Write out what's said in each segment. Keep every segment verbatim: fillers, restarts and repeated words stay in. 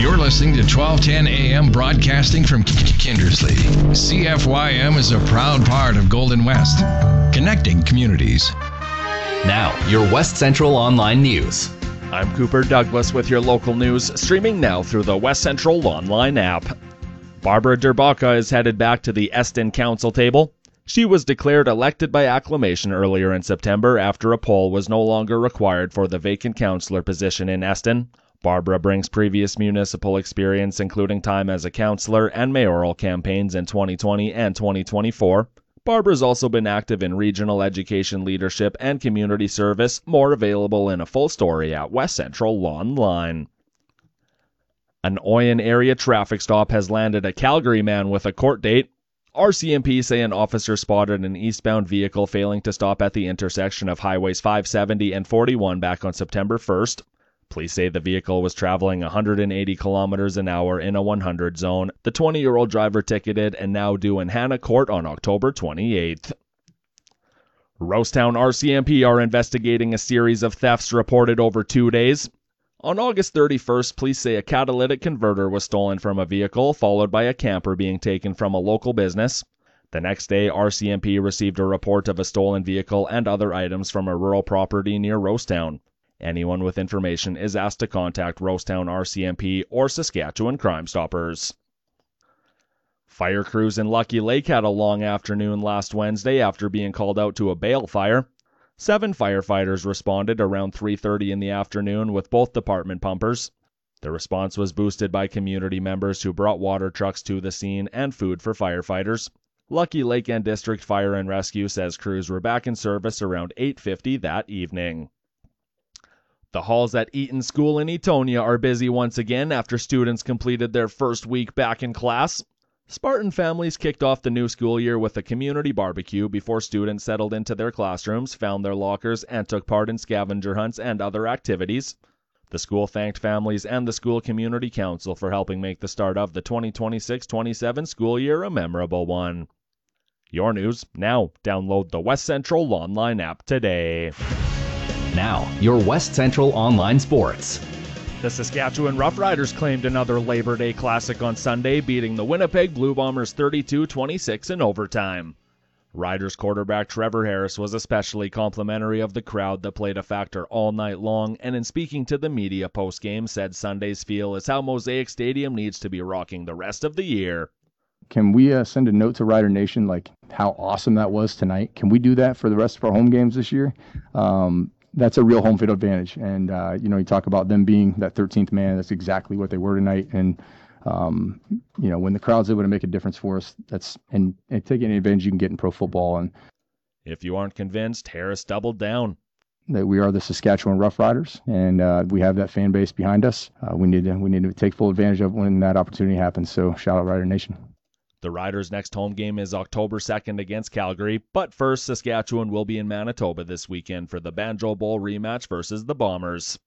You're listening to twelve ten A M broadcasting from Kindersley. C F Y M is a proud part of Golden West, connecting communities. Now, your West Central Online News. I'm Cooper Douglas with your local news, streaming now through the West Central Online app. Barbara Derbaca is headed back to the Eston Council table. She was declared elected by acclamation earlier in September after a poll was no longer required for the vacant councillor position in Eston. Barbara brings previous municipal experience, including time as a councillor and mayoral campaigns in twenty twenty and twenty twenty-four. Barbara's also been active in regional education leadership and community service, more available in a full story at West Central Online. An Oyen area traffic stop has landed a Calgary man with a court date. R C M P say an officer spotted an eastbound vehicle failing to stop at the intersection of Highways five seventy and forty-one back on September first. Police say the vehicle was traveling one hundred eighty kilometers an hour in a one hundred zone. The twenty-year-old driver ticketed and now due in Hannah Court on October twenty-eighth. Rosetown R C M P are investigating a series of thefts reported over two days. On August thirty-first, police say a catalytic converter was stolen from a vehicle, followed by a camper being taken from a local business. The next day, R C M P received a report of a stolen vehicle and other items from a rural property near Rosetown. Anyone with information is asked to contact Rosetown R C M P or Saskatchewan Crime Stoppers. Fire crews in Lucky Lake had a long afternoon last Wednesday after being called out to a bale fire. Seven firefighters responded around three thirty in the afternoon with both department pumpers. The response was boosted by community members who brought water trucks to the scene and food for firefighters. Lucky Lake and District Fire and Rescue says crews were back in service around eight fifty that evening. The halls at Eaton School in Etonia are busy once again after students completed their first week back in class. Spartan families kicked off the new school year with a community barbecue before students settled into their classrooms, found their lockers, and took part in scavenger hunts and other activities. The school thanked families and the school community council for helping make the start of the twenty twenty-six twenty-seven school year a memorable one. Your news now. Download the West Central Online app today. Now, your West Central Online Sports. The Saskatchewan Roughriders claimed another Labor Day Classic on Sunday, beating the Winnipeg Blue Bombers thirty-two twenty-six in overtime. Riders quarterback Trevor Harris was especially complimentary of the crowd that played a factor all night long, and in speaking to the media post-game said Sunday's feel is how Mosaic Stadium needs to be rocking the rest of the year. Can we uh, send a note to Rider Nation like how awesome that was tonight? Can we do that for the rest of our home games this year? Um, That's a real home field advantage. And, uh, you know, you talk about them being that thirteenth man. That's exactly what they were tonight. And, um, you know, when the crowd's able to make a difference for us, that's and, and take any advantage you can get in pro football. And if you aren't convinced, Harris doubled down. That we are the Saskatchewan Roughriders, and uh, we have that fan base behind us. Uh, we need to we need to take full advantage of when that opportunity happens. So shout out Rider Nation. The Riders' next home game is October second against Calgary, but first, Saskatchewan will be in Manitoba this weekend for the Banjo Bowl rematch versus the Bombers.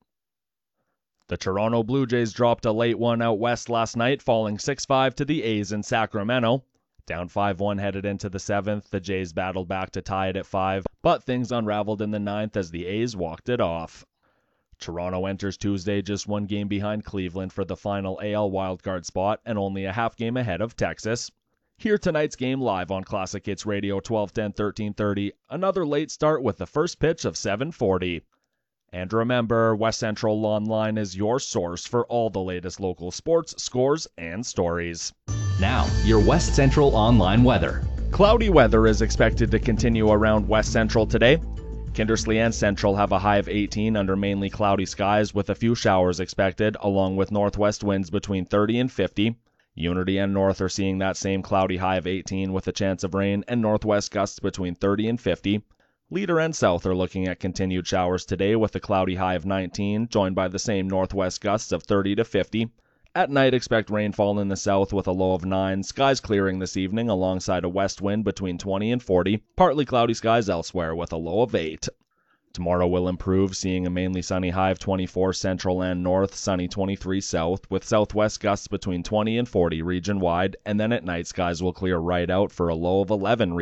The Toronto Blue Jays dropped a late one out west last night, falling six five to the A's in Sacramento. Down five one headed into the seventh, the Jays battled back to tie it at five, but things unraveled in the ninth as the A's walked it off. Toronto enters Tuesday just one game behind Cleveland for the final A L wildcard spot and only a half game ahead of Texas. Hear tonight's game live on Classic Hits Radio twelve ten, thirteen thirty. Another late start with the first pitch of seven forty. And remember, West Central Online is your source for all the latest local sports, scores, and stories. Now, your West Central Online weather. Cloudy weather is expected to continue around West Central today. Kindersley and Central have a high of eighteen under mainly cloudy skies with a few showers expected, along with northwest winds between thirty and fifty. Unity and North are seeing that same cloudy high of eighteen with a chance of rain and northwest gusts between thirty and fifty. Leader and South are looking at continued showers today with a cloudy high of nineteen, joined by the same northwest gusts of thirty to fifty. At night, expect rainfall in the south with a low of nine. Skies clearing this evening alongside a west wind between twenty and forty. Partly cloudy skies elsewhere with a low of eight. Tomorrow will improve, seeing a mainly sunny high of twenty-four central and north, sunny twenty-three south, with southwest gusts between twenty and forty region-wide, and then at night skies will clear right out for a low of eleven